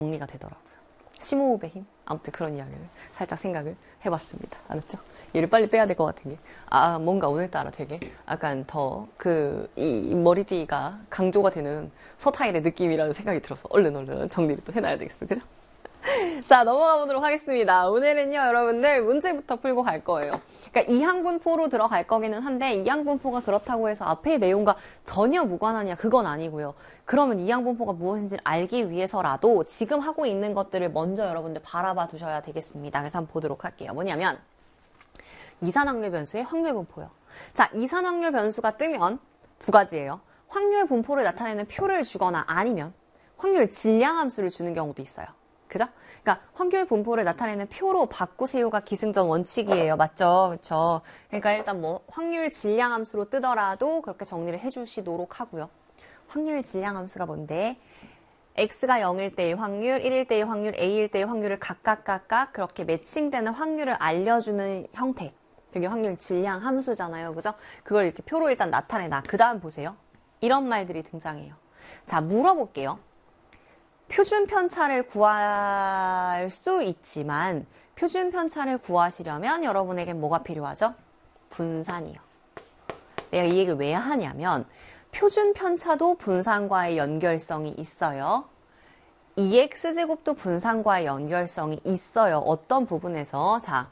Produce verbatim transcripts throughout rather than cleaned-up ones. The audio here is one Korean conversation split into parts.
정리가 되더라고요. 심호흡의 힘? 아무튼 그런 이야기를 살짝 생각을 해봤습니다. 알았죠? 얘를 빨리 빼야 될 것 같은 게, 아, 뭔가 오늘따라 되게 약간 더 그, 이 머리띠가 강조가 되는 서타일의 느낌이라는 생각이 들어서 얼른 얼른 정리를 또 해놔야 되겠어. 그죠? 자, 넘어가 보도록 하겠습니다. 오늘은요, 여러분들 문제부터 풀고 갈 거예요. 그러니까 이항분포로 들어갈 거기는 한데, 이항분포가 그렇다고 해서 앞의 내용과 전혀 무관하냐, 그건 아니고요. 그러면 이항분포가 무엇인지를 알기 위해서라도 지금 하고 있는 것들을 먼저 여러분들 바라봐 두셔야 되겠습니다. 그래서 한번 보도록 할게요. 뭐냐면, 이산확률 변수의 확률 분포요. 자, 이산확률 변수가 뜨면 두 가지예요. 확률 분포를 나타내는 표를 주거나 아니면 확률 질량함수를 주는 경우도 있어요. 그죠? 그러니까 확률 분포를 나타내는 표로 바꾸세요가 기승전 원칙이에요. 맞죠? 그렇죠? 그러니까 일단 뭐 확률 질량함수로 뜨더라도 그렇게 정리를 해주시도록 하고요. 확률 질량함수가 뭔데? x가 영일 때의 확률, 일일 때의 확률, a일 때의 확률을 각각 각각 그렇게 매칭되는 확률을 알려주는 형태. 그게 확률 질량함수잖아요. 그죠? 그걸 이렇게 표로 일단 나타내놔. 그 다음 보세요. 이런 말들이 등장해요. 자, 물어볼게요. 표준 편차를 구할 수 있지만 표준 편차를 구하시려면 여러분에게 뭐가 필요하죠? 분산이요. 내가 이 얘기를 왜 하냐면 표준 편차도 분산과의 연결성이 있어요. 이 엑스 제곱도 분산과의 연결성이 있어요. 어떤 부분에서? 자,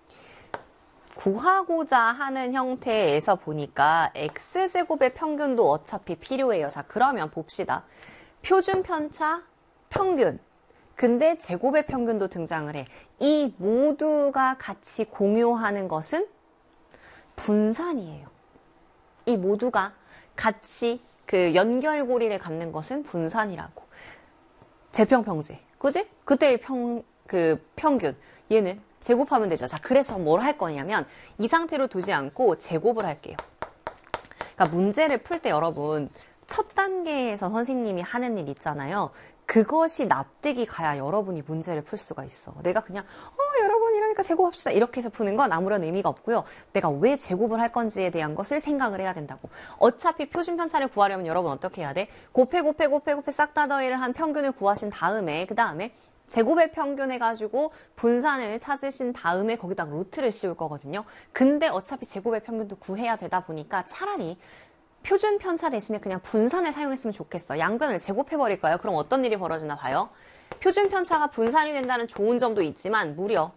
구하고자 하는 형태에서 보니까 엑스 제곱의 평균도 어차피 필요해요. 자, 그러면 봅시다. 표준 편차, 평균. 근데 제곱의 평균도 등장을 해. 이 모두가 같이 공유하는 것은 분산이에요. 이 모두가 같이 그 연결고리를 갖는 것은 분산이라고. 재평평제. 그지? 그때의 평, 그 평균. 얘는 제곱하면 되죠. 자, 그래서 뭘 할 거냐면 이 상태로 두지 않고 제곱을 할게요. 그러니까 문제를 풀 때 여러분 첫 단계에서 선생님이 하는 일 있잖아요. 그것이 납득이 가야 여러분이 문제를 풀 수가 있어. 내가 그냥 어 여러분 이러니까 제곱합시다 이렇게 해서 푸는 건 아무런 의미가 없고요. 내가 왜 제곱을 할 건지에 대한 것을 생각을 해야 된다고. 어차피 표준 편차를 구하려면 여러분 어떻게 해야 돼? 곱해 곱해 곱해 곱해 싹 다 더해를 한 평균을 구하신 다음에 그 다음에 제곱의 평균 해가지고 분산을 찾으신 다음에 거기다가 루트를 씌울 거거든요. 근데 어차피 제곱의 평균도 구해야 되다 보니까 차라리 표준 편차 대신에 그냥 분산을 사용했으면 좋겠어. 양변을 제곱해버릴까요? 그럼 어떤 일이 벌어지나 봐요. 표준 편차가 분산이 된다는 좋은 점도 있지만 무려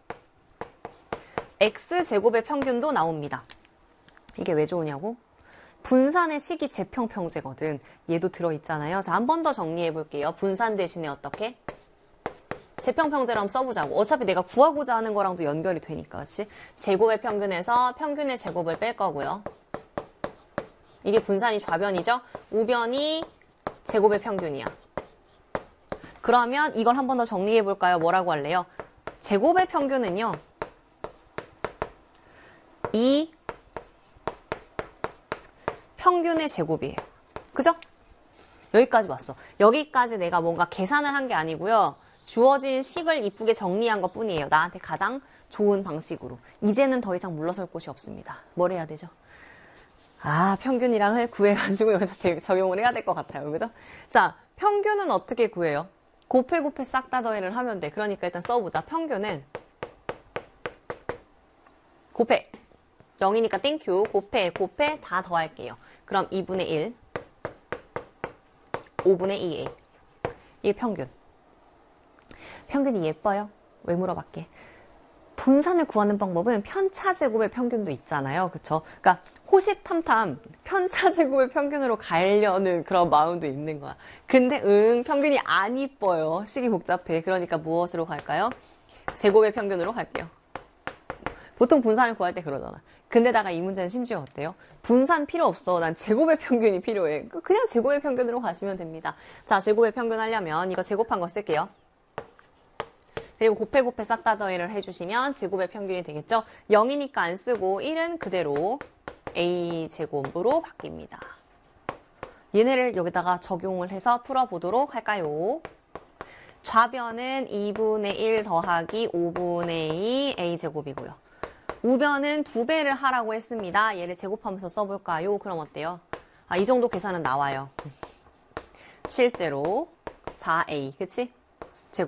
x제곱의 평균도 나옵니다. 이게 왜 좋으냐고? 분산의 식이 재평평제거든. 얘도 들어있잖아요. 자, 한 번 더 정리해볼게요. 분산 대신에 어떻게? 재평평제로 한번 써보자고. 어차피 내가 구하고자 하는 거랑도 연결이 되니까. 그치? 제곱의 평균에서 평균의 제곱을 뺄 거고요. 이게 분산이 좌변이죠? 우변이 제곱의 평균이야. 그러면 이걸 한 번 더 정리해 볼까요? 뭐라고 할래요? 제곱의 평균은요. 이 평균의 제곱이에요. 그죠? 여기까지 왔어. 여기까지 내가 뭔가 계산을 한 게 아니고요. 주어진 식을 이쁘게 정리한 것 뿐이에요. 나한테 가장 좋은 방식으로. 이제는 더 이상 물러설 곳이 없습니다. 뭘 해야 되죠? 아, 평균이랑을 구해가지고 여기다 적용을 해야 될 것 같아요. 그죠? 자, 평균은 어떻게 구해요? 곱해 곱해 싹 다 더해를 하면 돼. 그러니까 일단 써보자. 평균은 곱해. 영이니까 땡큐. 곱해 곱해 다 더할게요. 그럼 이분의 일, 오분의 이 에이. 이게 평균. 평균이 예뻐요? 왜 물어봤게? 분산을 구하는 방법은 편차 제곱의 평균도 있잖아요. 그쵸? 그러니까 호시탐탐 편차 제곱의 평균으로 가려는 그런 마음도 있는 거야. 근데 응 평균이 안 이뻐요. 식이 복잡해. 그러니까 무엇으로 갈까요? 제곱의 평균으로 갈게요. 보통 분산을 구할 때 그러잖아. 근데다가 이 문제는 심지어 어때요? 분산 필요 없어. 난 제곱의 평균이 필요해. 그냥 제곱의 평균으로 가시면 됩니다. 자, 제곱의 평균 하려면 이거 제곱한 거 쓸게요. 그리고 곱해 곱해 싹 다 더해를 해주시면 제곱의 평균이 되겠죠? 영이니까 안 쓰고 일은 그대로 a제곱으로 바뀝니다. 얘네를 여기다가 적용을 해서 풀어보도록 할까요? 좌변은 이분의 일 더하기 오분의 이 a제곱이고요. 우변은 두 배를 하라고 했습니다. 얘를 제곱하면서 써볼까요? 그럼 어때요? 아, 이 정도 계산은 나와요. 실제로 사 에이, 그치?